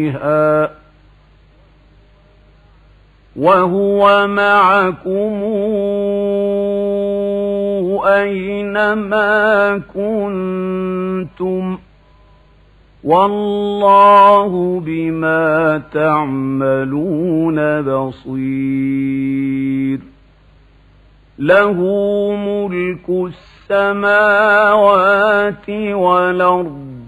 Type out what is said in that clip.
وهو معكم أينما كنتم والله بما تعملون بصير له ملك السماوات والأرض